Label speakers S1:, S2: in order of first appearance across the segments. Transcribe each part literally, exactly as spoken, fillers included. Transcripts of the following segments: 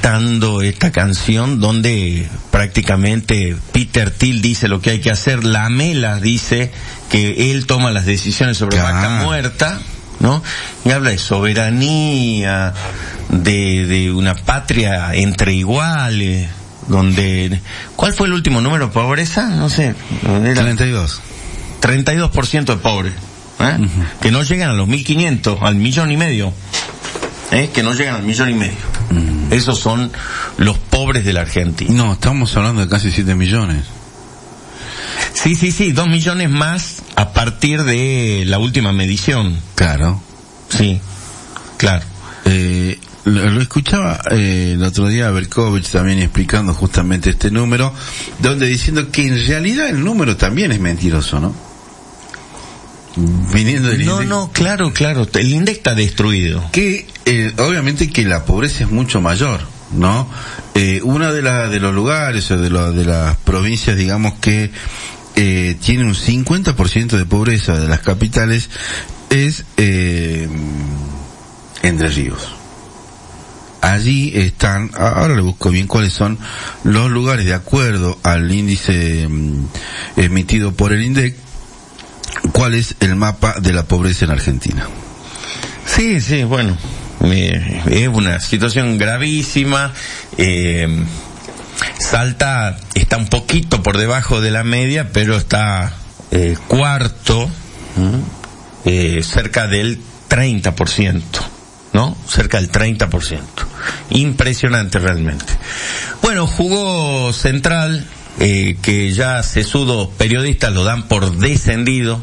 S1: cantando esta canción donde prácticamente Peter Thiel dice lo que hay que hacer, Lamela dice que él toma las decisiones sobre
S2: claro.
S1: Vaca Muerta, ¿no? Y habla de soberanía, de, de una patria entre iguales, donde... ¿Cuál fue el último número? ¿Pobreza? No sé. Era
S2: treinta y dos.
S1: treinta y dos por ciento de pobres, ¿eh? Uh-huh. Que no llegan a los mil quinientos, al millón y medio. ¿Eh? Que no llegan al millón y medio. Uh-huh. Esos son los pobres de la Argentina.
S2: No, estamos hablando de casi siete millones.
S1: Sí, sí, sí, dos millones más a partir de la última medición.
S2: Claro.
S1: Sí, claro.
S2: Eh, lo, lo escuchaba eh, el otro día a Berkovich también explicando justamente este número, donde diciendo que en realidad el número también es mentiroso, ¿no? Viniendo del
S1: No,
S2: INDEC.
S1: no, claro, claro, el INDEC está destruido.
S2: Que, eh, obviamente que la pobreza es mucho mayor, ¿no? Eh, una de la, de los lugares o de, lo, de las provincias, digamos, que eh, tiene un cincuenta por ciento de pobreza de las capitales es eh, Entre Ríos. Allí están, ahora le busco bien cuáles son los lugares de acuerdo al índice mm, emitido por el INDEC, cuál es el mapa de la pobreza en Argentina.
S1: Sí, sí, bueno, eh, es una situación gravísima. eh, Salta está un poquito por debajo de la media, pero está eh, cuarto, eh, cerca del treinta por ciento, ¿no? Cerca del treinta por ciento. Impresionante realmente. Bueno, jugó Central, eh, que ya sesudos periodistas lo dan por descendido.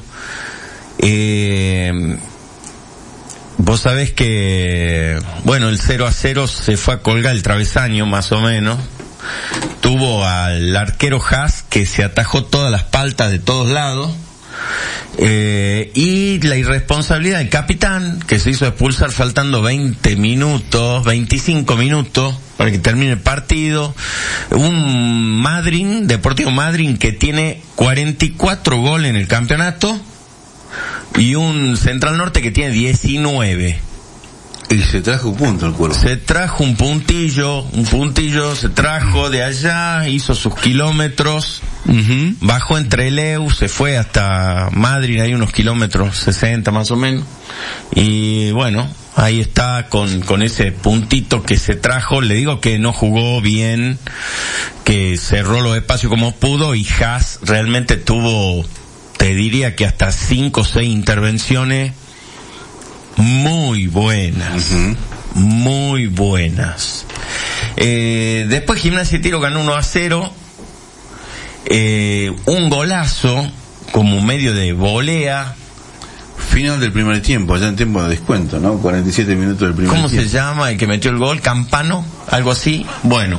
S1: Eh, vos sabés que, bueno, el cero a cero se fue a colgar el travesaño, más o menos. Tuvo al arquero Haas, que se atajó todas las paltas de todos lados. Eh, y la irresponsabilidad del capitán, que se hizo expulsar faltando veinte minutos, veinticinco minutos para que termine el partido. Un Madryn, Deportivo Madryn, que tiene cuarenta y cuatro goles en el campeonato, y un Central Norte que tiene diecinueve.
S2: Y se trajo un punto el cuerpo.
S1: Se trajo un puntillo, un puntillo, se trajo de allá, hizo sus kilómetros, uh-huh. Bajó en Trelew, se fue hasta Madrid, hay unos kilómetros, sesenta más o menos, y bueno, ahí está con, con ese puntito que se trajo. Le digo que no jugó bien, que cerró los espacios como pudo, y Haas realmente tuvo, te diría que hasta cinco o seis intervenciones muy buenas, uh-huh. muy buenas. Eh, después Gimnasia y Tiro ganó uno a cero, eh, un golazo como medio de volea.
S2: Final del primer tiempo, allá en tiempo de descuento, ¿no? cuarenta y siete minutos del primer
S1: ¿Cómo
S2: tiempo.
S1: se llama el que metió el gol? ¿Campano? ¿Algo así? Bueno,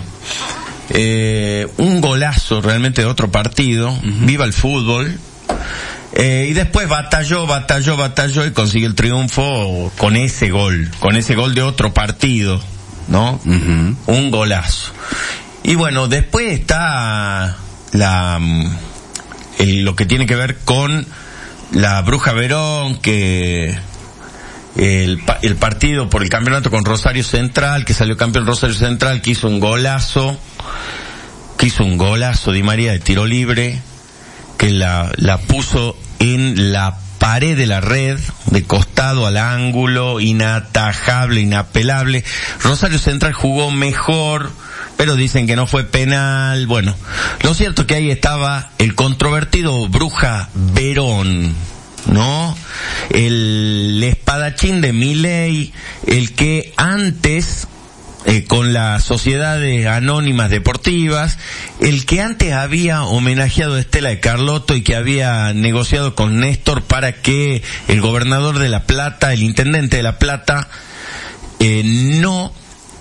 S1: eh, un golazo realmente de otro partido. Uh-huh. Viva el fútbol. Eh, y después batalló, batalló, batalló y consiguió el triunfo con ese gol, con ese gol de otro partido, ¿no? Uh-huh. Un golazo. Y bueno, después está la, el, lo que tiene que ver con la Bruja Verón, que el, el partido por el campeonato con Rosario Central, que salió campeón Rosario Central, que hizo un golazo, que hizo un golazo Di María de tiro libre, que la, la puso en la pared de la red, de costado al ángulo, inatajable, inapelable. Rosario Central jugó mejor, pero dicen que no fue penal. Bueno, lo cierto es que ahí estaba el controvertido Bruja Verón, ¿no? El espadachín de Milei, el que antes... Eh, con las sociedades anónimas deportivas, el que antes había homenajeado a Estela de Carlotto y que había negociado con Néstor para que el gobernador de La Plata, el intendente de La Plata, eh, no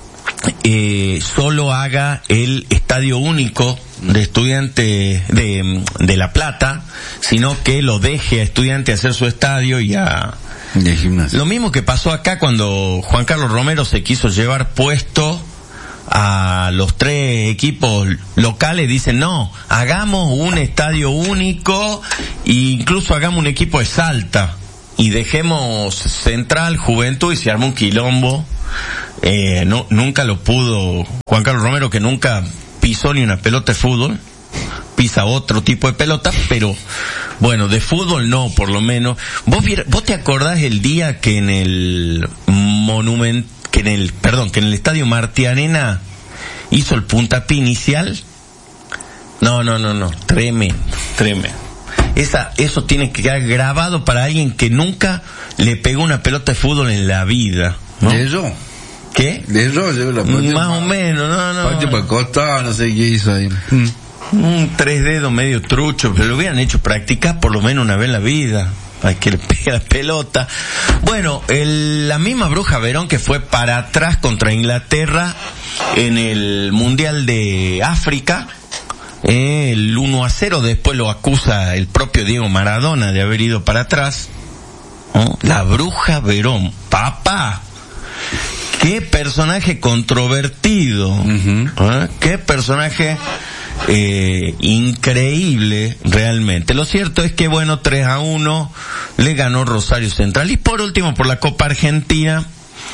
S1: eh, solo haga el estadio único de Estudiantes de, de La Plata, sino que lo deje a Estudiantes hacer su estadio y a...
S2: de Gimnasia.
S1: Lo mismo que pasó acá cuando Juan Carlos Romero se quiso llevar puesto a los tres equipos locales. Dicen, no, hagamos un estadio único e incluso hagamos un equipo de Salta y dejemos Central, Juventud, y se armó un quilombo. Eh, no, nunca lo pudo Juan Carlos Romero, que nunca pisó ni una pelota de fútbol, pisa otro tipo de pelota, pero bueno, de fútbol no, por lo menos. ¿Vos, vos te acordás el día que en el monumento, que en el, perdón, que en el estadio Martí Arena hizo el puntapié inicial? No, no, no, no, tremendo, tremendo. Esa, eso tiene que quedar grabado para alguien que nunca le pegó una pelota de fútbol en la vida, ¿no?
S2: ¿De eso?
S1: ¿Qué?
S2: De eso, yo la
S1: Más o menos, no, no.
S2: Parte para el costado, no sé qué hizo ahí.
S1: Un tres dedos medio trucho, pero lo hubieran hecho practicar por lo menos una vez en la vida. Hay que le pega la pelota. Bueno, el, la misma Bruja Verón que fue para atrás contra Inglaterra en el Mundial de África, eh, el uno a cero, después lo acusa el propio Diego Maradona de haber ido para atrás, ¿no? La Bruja Verón, papá. Qué personaje controvertido, uh-huh. ¿eh? Qué personaje eh, increíble realmente. Lo cierto es que, bueno, tres a uno le ganó Rosario Central. Y por último, por la Copa Argentina,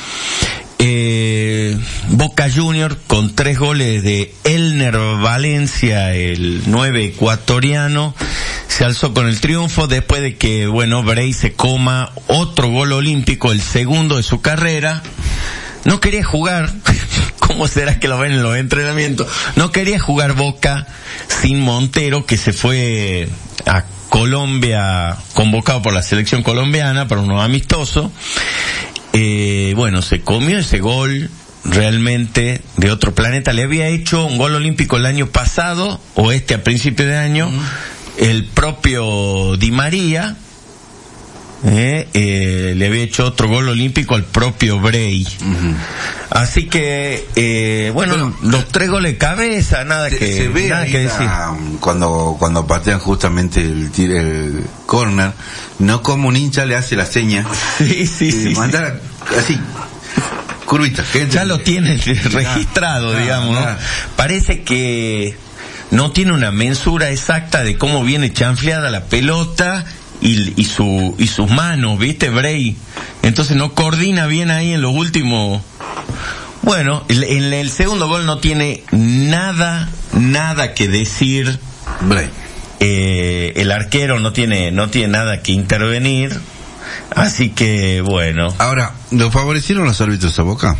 S1: eh, Boca Junior con tres goles de Elner Valencia, el nueve ecuatoriano, se alzó con el triunfo después de que, bueno, Bray se coma otro gol olímpico, el segundo de su carrera. No quería jugar, ¿cómo será que lo ven en los entrenamientos? No quería jugar Boca sin Montero, que se fue a Colombia, convocado por la selección colombiana para unos amistosos. Eh, bueno, se comió ese gol realmente de otro planeta. Le había hecho un gol olímpico el año pasado, o este a principio de año, uh-huh. el propio Di María. Eh, eh, le había hecho otro gol olímpico al propio Bray. Uh-huh. Así que eh, bueno, bueno, los tres goles de cabeza, nada
S2: se,
S1: que
S2: se ve
S1: nada que decir.
S2: Cuando cuando patean justamente el el corner, no como un hincha le hace la seña.
S1: Sí, sí, sí.
S2: Mandar así curvita.
S1: Ya lo tiene registrado, ah, digamos, ah, ¿no? Ah. Parece que no tiene una mensura exacta de cómo viene chanfleada la pelota. Y, y su y sus manos, ¿viste, Bray? Entonces no coordina bien ahí en los últimos. Bueno, en el, el segundo gol no tiene nada, nada que decir Bray. Eh, el arquero no tiene, no tiene nada que intervenir. Así que, bueno.
S2: Ahora, ¿lo favorecieron los árbitros a Boca?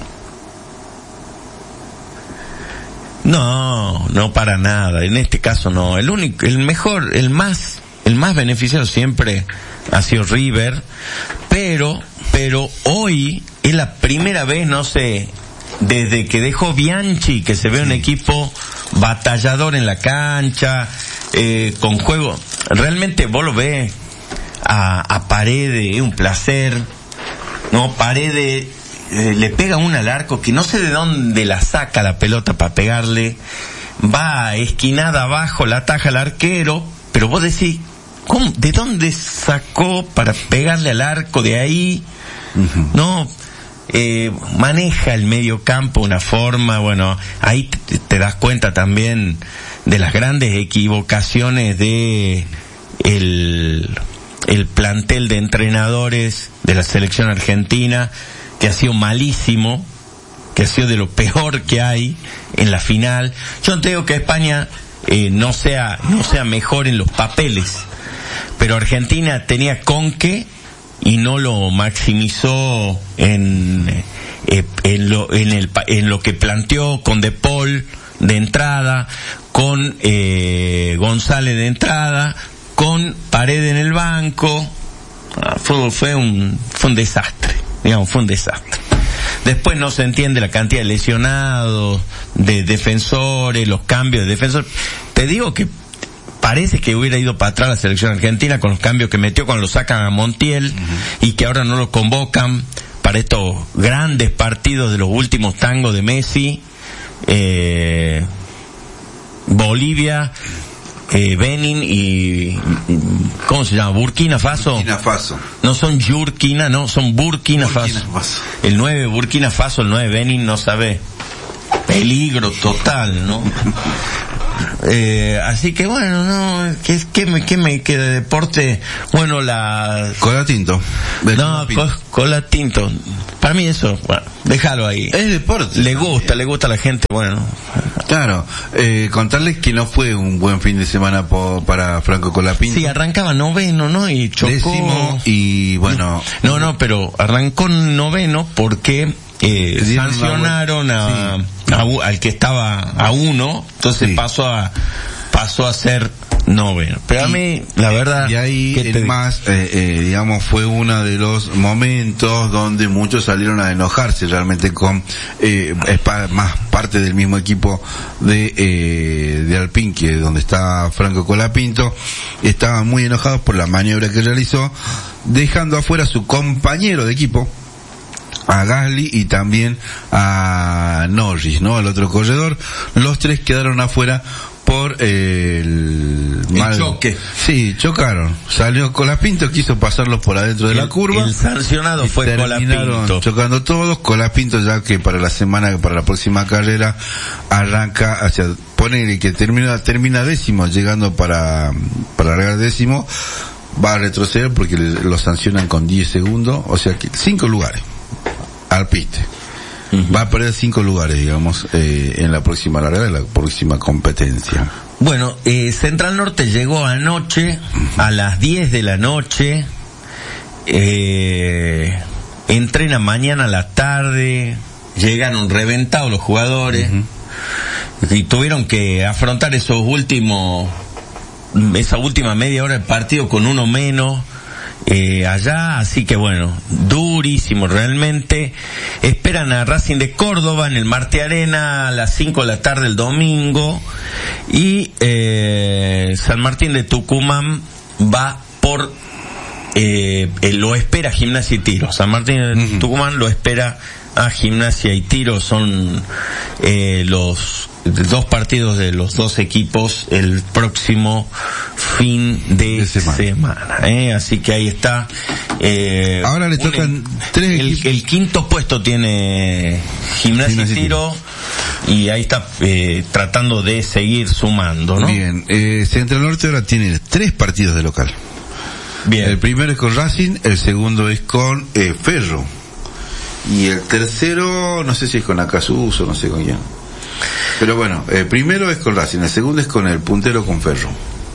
S1: No, no para nada. En este caso no. El único, el mejor, el más El más beneficiado siempre ha sido River, pero, pero hoy es la primera vez, no sé, desde que dejó Bianchi, que se ve sí. un equipo batallador en la cancha, eh, con juego. Realmente vos lo ves a, a Paredes, es un placer, no, Paredes eh, le pega una al arco que no sé de dónde la saca la pelota para pegarle, va esquinada abajo, la ataja el arquero, pero vos decís, ¿cómo? ¿De dónde sacó para pegarle al arco de ahí? Uh-huh. No, eh, maneja el medio campo de una forma, bueno, ahí te, te das cuenta también de las grandes equivocaciones de el, el plantel de entrenadores de la selección argentina, que ha sido malísimo, que ha sido de lo peor que hay en la final. Yo no te digo que España eh, no sea, no sea mejor en los papeles, pero Argentina tenía con qué y no lo maximizó en eh, en lo en el en lo que planteó con De Paul de entrada, con eh, González de entrada, con Paredes en el banco. Ah, fue fue un fue un desastre, digamos, fue un desastre. Después no se entiende la cantidad de lesionados, de defensores, los cambios de defensores. Te digo que parece que hubiera ido para atrás la selección argentina con los cambios que metió cuando lo sacan a Montiel, uh-huh. y que ahora no lo convocan para estos grandes partidos de los últimos tangos de Messi. Eh, Bolivia, eh, Benin y ¿cómo se llama? Burkina Faso.
S2: Burkina Faso.
S1: No son Yurkina, no, son Burkina,
S2: Burkina
S1: Faso.
S2: Faso.
S1: El nueve Burkina Faso, el nueve Benin, no sabe. Peligro total, ¿no? Eh, así que bueno, no, ¿qué, qué me, qué me queda de deporte? Bueno, la...
S2: Cola Tinto.
S1: No, co, Cola Tinto. Para mí eso, bueno, déjalo ahí.
S2: Es deporte.
S1: Le gusta, le gusta a la gente, bueno.
S2: Claro, eh, contarles que no fue un buen fin de semana po, para Franco Colapinto.
S1: Sí, arrancaba noveno, ¿no? Y chocó.
S2: Décimo, y bueno.
S1: No, no, pero arrancó noveno porque eh, sancionaron a, sí. a, al que estaba a uno, entonces sí. pasó a pasó a ser noveno. Pero a mí, la verdad...
S2: Y ahí, el más, eh, eh, digamos, fue uno de los momentos donde muchos salieron a enojarse realmente con, eh, es pa, más parte del mismo equipo de, eh, de Alpine, que donde está Franco Colapinto, estaban muy enojados por la maniobra que realizó, dejando afuera a su compañero de equipo, a Gasly y también a Norris, ¿no? Al otro corredor. Los tres quedaron afuera por eh, el,
S1: el mal choque.
S2: Sí, chocaron. Salió Colapinto, quiso pasarlos por adentro de
S1: el,
S2: la curva.
S1: El sancionado fue Colapinto.
S2: Chocando todos. Colapinto, ya que para la semana, para la próxima carrera, arranca hacia, pone que termina, termina décimo, llegando para, para largar décimo, va a retroceder porque le, lo sancionan con diez segundos, o sea que cinco lugares al piste. Uh-huh. Va a perder cinco lugares, digamos, eh, en la próxima largada, en la próxima competencia.
S1: Bueno, eh, Central Norte llegó anoche, uh-huh. a las diez de la noche, eh, entrena mañana a la tarde, llegaron reventados los jugadores, uh-huh. y tuvieron que afrontar esos últimos, esa última media hora del partido con uno menos, Eh, allá, así que bueno, durísimo realmente. Esperan a Racing de Córdoba en el Marte Arena a las cinco de la tarde el domingo, y eh, San Martín de Tucumán va por eh, eh, lo espera Gimnasia y Tiro. San Martín de uh-huh. Tucumán lo espera a Gimnasia y Tiro. Son eh, los dos partidos de los dos equipos el próximo fin de, de semana, semana ¿eh? Así que ahí está. Eh,
S2: Ahora le tocan
S1: un,
S2: tres
S1: el,
S2: equipos.
S1: El quinto puesto tiene Gimnasia y Tiro, y ahí está eh, tratando de seguir sumando, ¿no?
S2: Bien, eh, Central Norte ahora tiene tres partidos de local.
S1: Bien.
S2: El primero es con Racing, el segundo es con eh, Ferro, y el tercero no sé si es con Acasús o no sé con quién. Pero bueno, el primero es con Racing, el segundo es con el puntero, con Ferro.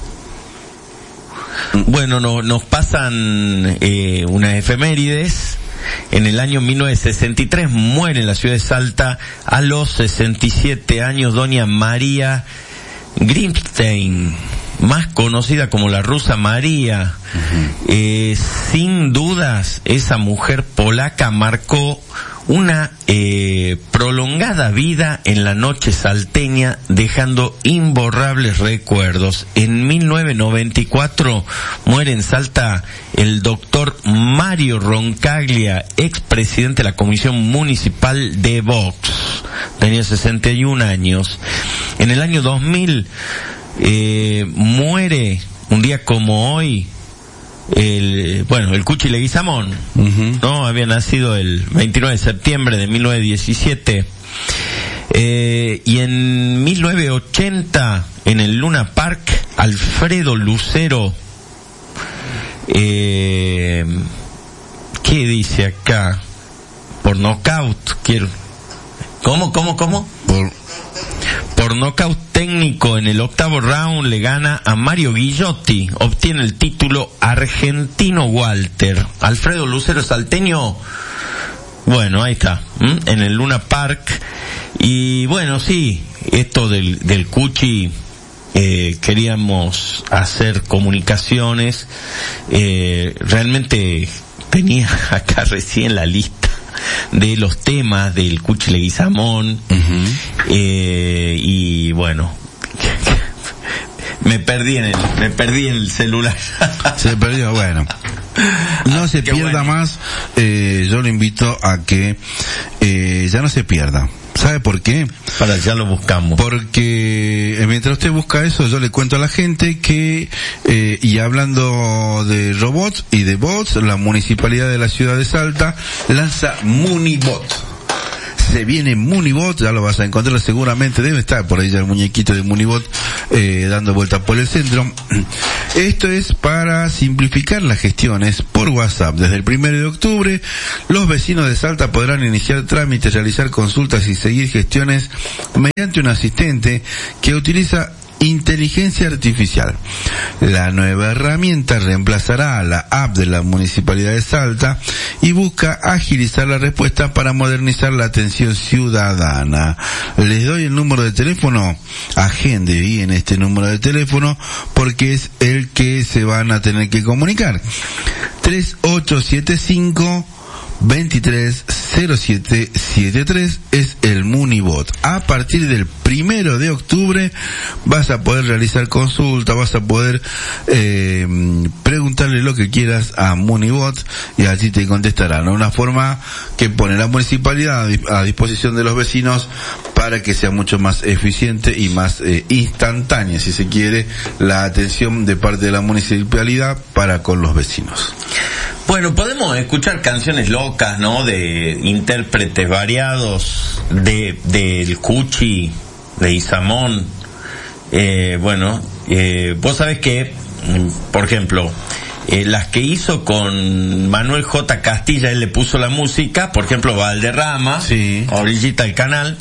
S1: Bueno, no, nos pasan eh, unas efemérides. En el año mil novecientos sesenta y tres muere en la ciudad de Salta a los sesenta y siete años doña María Grimstein, más conocida como la rusa María. Uh-huh. Eh, sin dudas, esa mujer polaca marcó una eh, prolongada vida en la noche salteña, dejando imborrables recuerdos. En mil novecientos noventa y cuatro muere en Salta el doctor Mario Roncaglia, expresidente de la Comisión Municipal de Vox. Tenía sesenta y un años. En el año dos mil eh, muere, un día como hoy, el, bueno, el Cuchi Leguizamón, uh-huh. ¿no? Había nacido el veintinueve de septiembre de mil novecientos diecisiete. Eh, y en mil novecientos ochenta, en el Luna Park, Alfredo Lucero, eh, ¿qué dice acá? Por nocaut, quiero. ¿Cómo, cómo, cómo?
S2: Por,
S1: por nocaut técnico en el octavo round le gana a Mario Guillotti, obtiene el título argentino Walter. Alfredo Lucero salteño, bueno, ahí está, ¿m? En el Luna Park. Y bueno, sí, esto del, del Cuchi, eh, queríamos hacer comunicaciones, eh, realmente tenía acá recién la lista de los temas del Cuchi Leguizamón, uh-huh. eh, y bueno, me perdí en el, me perdí en el celular.
S2: Se perdió, bueno. No se Qué pierda bueno. más, eh, yo le invito a que eh, ya no se pierda. ¿Sabe por qué?
S1: Para ya lo buscamos.
S2: Porque eh, mientras usted busca eso, yo le cuento a la gente que, eh, y hablando de robots y de bots, la Municipalidad de la Ciudad de Salta lanza Munibot. se viene Munibot, ya lo vas a encontrar seguramente, debe estar por ahí ya el muñequito de Munibot eh, dando vuelta por el centro. Esto es para simplificar las gestiones por WhatsApp. Desde el primero de octubre, los vecinos de Salta podrán iniciar trámites, realizar consultas y seguir gestiones mediante un asistente que utiliza inteligencia artificial. La nueva herramienta reemplazará a la app de la Municipalidad de Salta y busca agilizar la respuesta para modernizar la atención ciudadana. Les doy el número de teléfono, agende bien este número de teléfono porque es el que se van a tener que comunicar. tres ocho siete cinco veintitrés cero siete setenta y tres es el Munibot. A partir del primero de octubre vas a poder realizar consulta, vas a poder eh, preguntarle lo que quieras a Munibot y allí te contestarán. Una forma que pone la municipalidad a disposición de los vecinos para que sea mucho más eficiente y más eh, instantánea, si se quiere, la atención de parte de la municipalidad para con los vecinos.
S1: Bueno, podemos escuchar canciones locas, ¿no? De intérpretes variados, de del Cuchi, de Isamón. Eh, bueno, eh, vos sabés que, por ejemplo, eh, las que hizo con Manuel J. Castilla, él le puso la música, por ejemplo, Valderrama,
S2: sí,
S1: Orillita del Canal,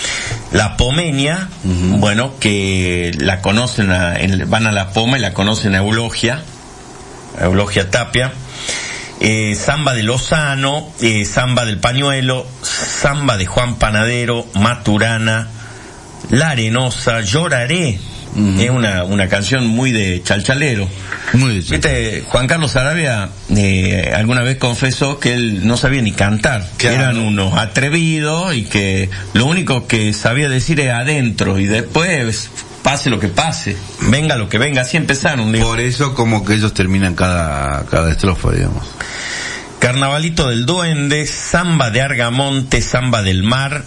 S1: La Pomeña, uh-huh. bueno, que la conocen, a, en, van a La Poma y la conocen a Eulogia, Eulogia Tapia. Eh, Samba de Lozano, eh, Samba del Pañuelo, Samba de Juan Panadero, Maturana, La Arenosa, Lloraré, uh-huh. es una una canción muy de chalchalero.
S2: Muy de chalchalero.
S1: Viste, Juan Carlos Sarabia eh, alguna vez confesó que él no sabía ni cantar, que claro. eran unos atrevidos y que lo único que sabía decir era adentro y después pase lo que pase, venga lo que venga, así empezaron. Digo.
S2: Por eso como que ellos terminan cada cada estrofa, digamos.
S1: Carnavalito del Duende, Samba de Argamonte, Samba del Mar,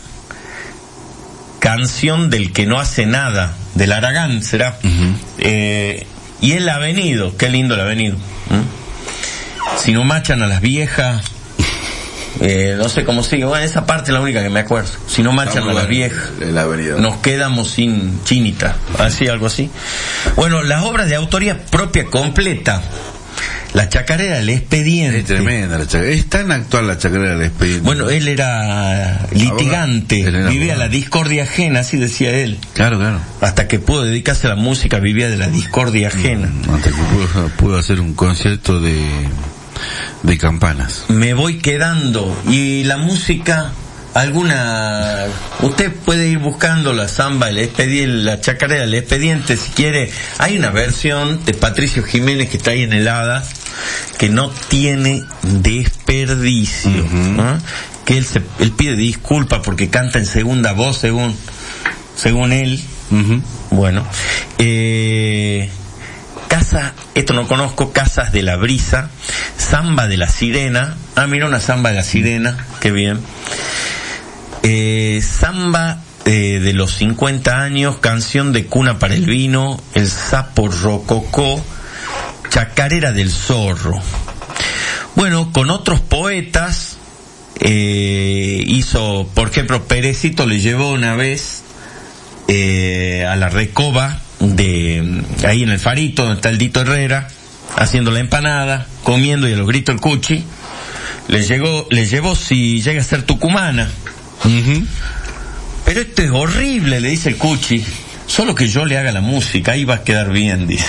S1: Canción del que no hace nada, del Aragán será. Uh-huh. Eh, y el Avenido, qué lindo el Avenido. ¿Mm? Si no machan a las viejas, eh, no sé cómo sigue, bueno, esa parte es la única que me acuerdo. Si no machan a las viejas, nos quedamos sin chinita, así, algo así. Bueno, las obras de autoría propia completa. La Chacarera del Expediente.
S2: Es tremenda la chacarera. Es tan actual la Chacarera del Expediente.
S1: Bueno, él era litigante, él era vivía abogado. La discordia ajena, así decía él.
S2: Claro, claro.
S1: Hasta que pudo dedicarse a la música, vivía de la discordia ajena.
S2: Hasta que pudo, pudo hacer un concierto de, de campanas.
S1: Me voy quedando. Y la música, alguna, usted puede ir buscando la samba, el expediente, la chacarera del Expediente, si quiere. Hay una versión de Patricio Jiménez que está ahí en el Hada, que no tiene desperdicio, uh-huh. ¿no? Que él se, él pide disculpas porque canta en segunda voz según, según él. Uh-huh. Bueno, eh, Casa, esto no conozco, Casas de la Brisa, Samba de la Sirena. Ah, mira, una samba de la Sirena, qué bien. Eh, samba eh, de los cincuenta años, Canción de Cuna para el Vino, El Sapo Rococó, Chacarera del Zorro. Bueno, con otros poetas, eh, hizo, por ejemplo, Perecito le llevó una vez eh, a la Recoba, de ahí en el Farito, donde está el Dito Herrera, haciendo la empanada, comiendo y a los gritos el Cuchi. Le llegó, le llevó si llega a ser tucumana. Uh-huh. Pero esto es horrible, le dice el Cuchi. Solo que yo le haga la música, ahí va a quedar bien, dice.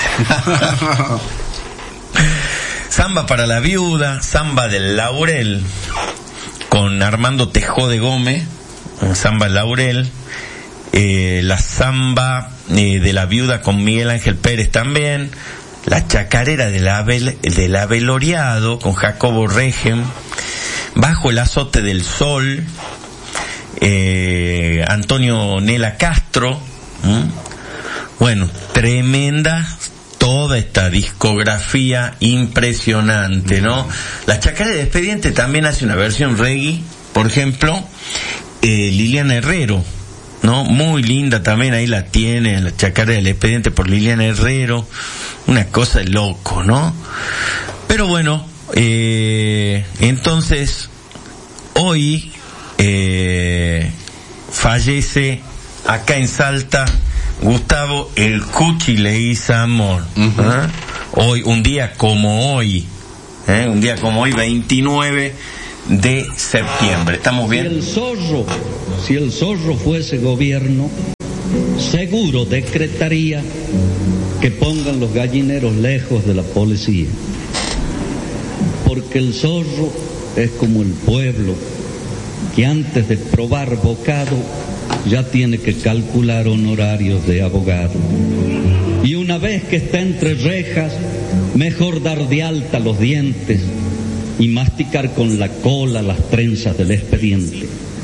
S1: Samba para la Viuda, Samba del Laurel, con Armando Tejó de Gómez, Samba del Laurel. Eh, la Samba eh, de la Viuda con Miguel Ángel Pérez también. La Chacarera del Abel, del Abeloriado con Jacobo Regen. Bajo el azote del sol, eh, Antonio Nela Castro. ¿Mm? Bueno, tremenda toda esta discografía impresionante, ¿no? La Chacarera del Expediente también hace una versión reggae, por ejemplo, eh, Liliana Herrero, ¿no? Muy linda también, ahí la tiene, la Chacarera del Expediente por Liliana Herrero, una cosa de loco, ¿no? Pero bueno, eh, entonces, hoy eh, fallece acá en Salta Gustavo el Cuchi Leguizamón. Uh-huh. ¿eh? Hoy, un día como hoy, ¿eh? un día como hoy, veintinueve de septiembre. ¿Estamos bien?
S3: Si el zorro, si el zorro fuese gobierno, seguro decretaría que pongan los gallineros lejos de la policía. Porque el zorro es como el pueblo, que antes de probar bocado ya tiene que calcular honorarios de abogado. Y una vez que está entre rejas, mejor dar de alta los dientes y masticar con la cola las trenzas del expediente.